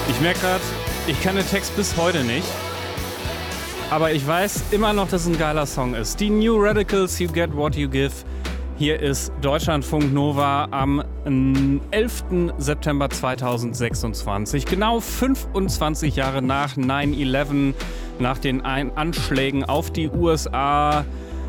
Ich merke gerade, ich kann den Text bis heute nicht. Aber ich weiß immer noch, dass es ein geiler Song ist. Die New Radicals, You Get What You Give. Hier ist Deutschlandfunk Nova am 11. September 2026. Genau 25 Jahre nach 9/11, nach den Anschlägen auf die USA.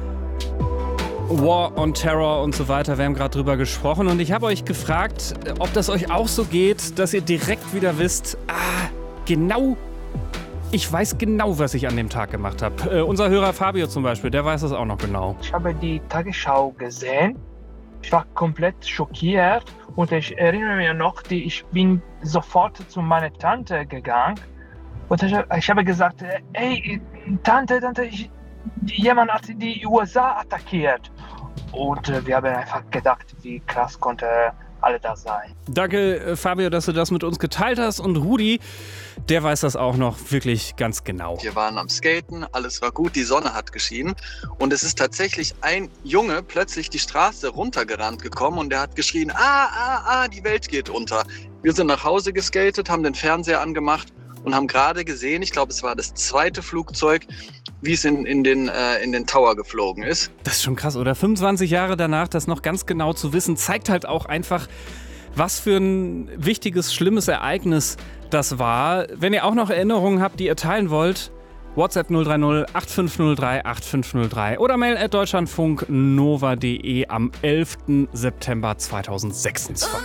War on Terror und so weiter. Wir haben gerade drüber gesprochen. Und ich habe euch gefragt, ob das euch auch so geht, dass ihr direkt wieder wisst, genau, ich weiß genau, was ich an dem Tag gemacht habe. Unser Hörer Fabio zum Beispiel, der weiß das auch noch genau. Ich habe die Tagesschau gesehen. Ich war komplett schockiert und ich erinnere mich noch, ich bin sofort zu meiner Tante gegangen und ich habe gesagt, ey, Tante, jemand hat die USA attackiert. Und wir haben einfach gedacht, wie krass konnte alle das sein. Danke, Fabio, dass du das mit uns geteilt hast. Und Rudi, der weiß das auch noch wirklich ganz genau. Wir waren am Skaten, alles war gut, die Sonne hat geschienen. Und es ist tatsächlich ein Junge plötzlich die Straße runtergerannt gekommen und der hat geschrien, die Welt geht unter. Wir sind nach Hause geskatet, haben den Fernseher angemacht und haben gerade gesehen, ich glaube, es war das zweite Flugzeug, wie es in den Tower geflogen ist. Das ist schon krass, oder? 25 Jahre danach, das noch ganz genau zu wissen, zeigt halt auch einfach, was für ein wichtiges, schlimmes Ereignis das war. Wenn ihr auch noch Erinnerungen habt, die ihr teilen wollt, WhatsApp 030 8503 8503 oder mail@deutschlandfunknova.de am 11. September 2026.